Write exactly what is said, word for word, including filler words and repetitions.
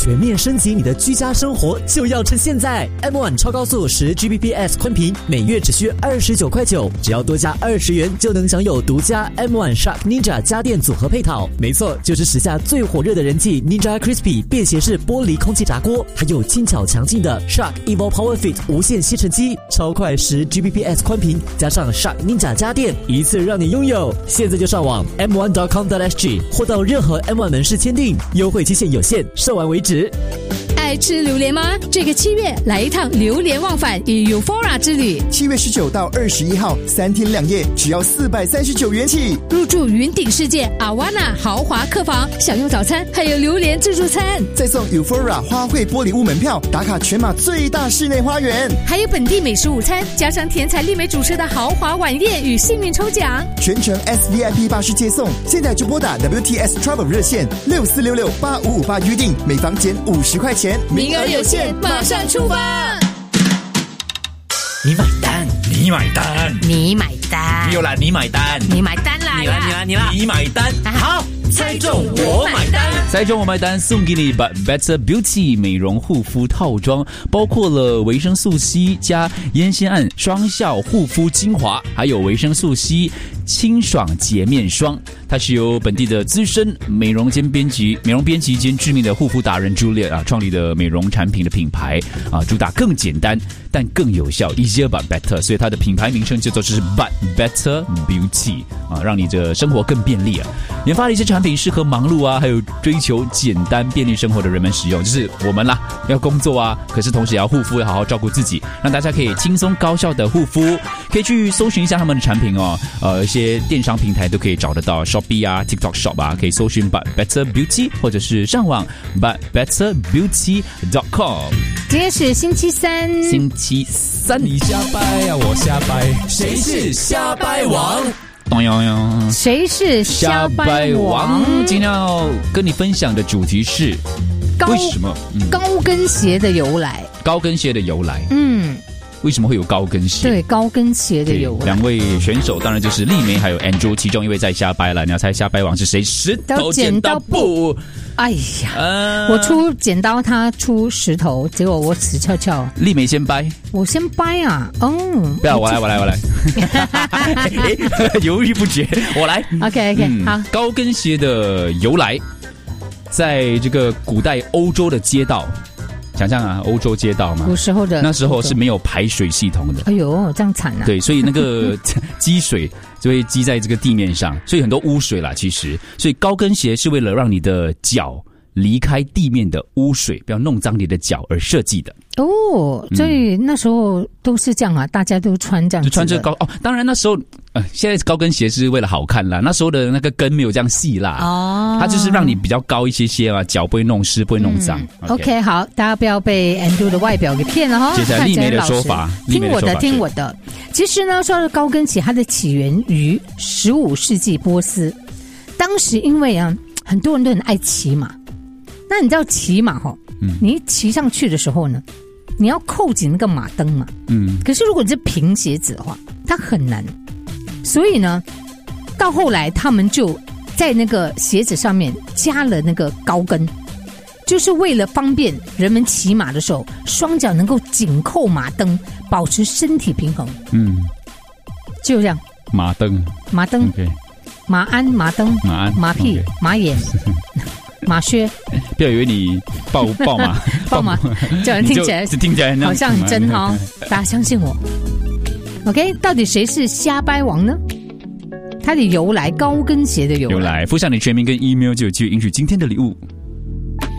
全面升级你的居家生活就要趁现在。 M 一 超高速十 G B P S 宽频每月只需二十九块九，只要多加二十元就能享有独家 M 一 Shark Ninja 家电组合配套。没错，就是时下最火热的人气 Ninja Crispy 便携式玻璃空气炸锅，还有轻巧强劲的 Shark Evo Power Fit 无线吸尘机，超快十 G B P S 宽频加上 Shark Ninja 家电，一次让你拥有。现在就上网 M 一 点 com 点 S G 或到任何 M 一 门市签订，优惠期限有限，售完为止。 爱吃榴莲吗？这个七月来一趟榴莲忘返与 Euphoria 之旅。 七月十九到二十一号，三天两夜，只要四百三十九元起。 入住云顶世界阿瓦纳豪华客房，享用早餐，还有榴莲自助餐， 再送 Euphoria 花卉玻璃屋门票，打卡全马最大室内花园， 还有本地美食午餐，加上甜彩丽美主持的豪华晚宴与幸运抽奖， 全程 S V I P 巴士接送。现在就拨打 W T S Travel 热线六四六六八五五八预定，每房减五十块钱。 名额有限，马上出发！ 你买单，你买单， 你买单， 有啦，你买单， 你买单啦！ 你啦，你啦，你啦，你买单，好。猜中我买单，猜中我买单，送给你 Better Beauty 美容护肤套装，包括了维生素 C 加烟酰胺双效护肤精华，还有维生素 C 清爽洁面霜。它是由本地的资深美容兼编辑、美容编辑兼知名的护肤达人 Juliet 啊创立的美容产品的品牌啊，主打更简单但更有效 ，easier but better， 所以它的品牌名称叫做是 But Better Beauty 啊，让你的生活更便利啊。研发的一些产品适合忙碌啊，还有追求简单便利生活的人们使用，就是我们啦，要工作啊，可是同时也要护肤，要好好照顾自己，让大家可以轻松高效的护肤。可以去搜寻一下他们的产品哦，呃，一些电商平台都可以找得到 ，Shopee 啊 ，TikTok Shop 啊，可以搜寻 But Better Beauty， 或者是上网 But Better Beauty dot com。 今天是星期三， 星期三， 你瞎掰呀、啊，我瞎掰，谁是瞎掰王？ 谁是瞎掰王？ 今天要跟你分享的主题是为什么、 嗯、高跟鞋的由来？ 高跟鞋的由来， 嗯。 为什么会有高跟鞋？ 对，高跟鞋的由来。 两位选手当然就是丽梅还有 Andrew， 其中一位在瞎掰了。你要猜瞎掰王是谁？石头剪刀布。 哎呀、呃，我出剪刀，他出石头，结果我死翘翘。 丽梅先掰， 我先掰啊！哦， 不要，我来，我来，我来。犹豫不决，我来。 OK OK，、嗯、好。 高跟鞋的由来，在这个古代欧洲的街道。想象啊，欧洲街道嘛， 古时候的那时候是没有排水系统的。 哎呦，这样惨啊！ 对，所以那个积水就会积在这个地面上，所以很多污水啦。其实，所以高跟鞋是为了让你的脚离开地面的污水，不要弄脏你的脚而设计的。 哦，所以那时候都是这样啊，大家都穿这样子的， 就穿这高哦。当然那时候，呃，现在高跟鞋是为了好看啦。那时候的那个跟没有这样细啦，哦，它就是让你比较高一些些啊，脚不会弄湿，不会弄脏。 嗯、OK， okay 好，大家不要被 Andrew 的外表给骗了哈。 接下来丽梅的说法， 听我的，听我的。其实呢，说到高跟鞋，它的起源于十五世纪波斯。当时因为啊，很多人都很爱骑马，那你知道骑马哈，嗯，你骑上去的时候呢，你要扣紧那个马蹬嘛，嗯，可是如果你是平鞋子的话，它很难，所以呢，到后来他们就在那个鞋子上面加了那个高跟，就是为了方便人们骑马的时候，双脚能够紧扣马蹬，保持身体平衡。嗯，就这样。 马蹬， 马蹬， okay 马鞍，马蹬， 马鞍， 马屁， okay 马眼。马靴， 不要以为你抱抱马， 抱马，叫人听起来听起来好像很真哈、哦，大家相信我。OK， 到底谁是瞎掰王呢？它的由来，高跟鞋的由来。 由来，附上你全名跟 email 就有机会赢取今天的礼物。